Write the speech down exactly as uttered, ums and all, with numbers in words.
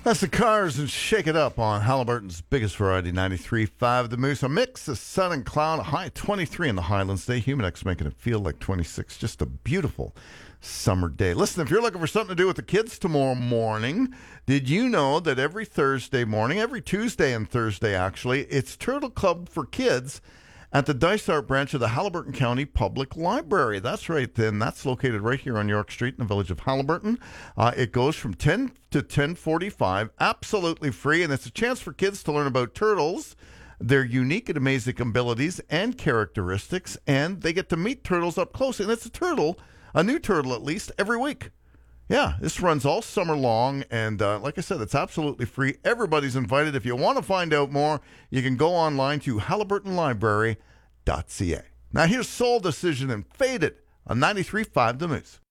That's the Cars and Shake It Up on Halliburton's biggest variety, ninety-three point five The Moose. A mix of sun and cloud, a high twenty-three in the Highlands today. Humidex making it feel like twenty-six. Just a beautiful summer day. Listen, if you're looking for something to do with the kids tomorrow morning, did you know that every Thursday morning, every Tuesday and Thursday actually, it's Turtle Club for Kids at the Dysart branch of the Haliburton County Public Library. That's right, then. That's located right here on York Street in the village of Haliburton. Uh, it goes from ten to ten forty-five, absolutely free, and it's a chance for kids to learn about turtles, their unique and amazing abilities and characteristics, and they get to meet turtles up close. And it's a turtle, a new turtle at least, every week. Yeah, this runs all summer long, and uh, like I said, it's absolutely free. Everybody's invited. If you want to find out more, you can go online to halliburton library dot c a. Now here's Soul Decision and Faded on ninety-three point five The Moose.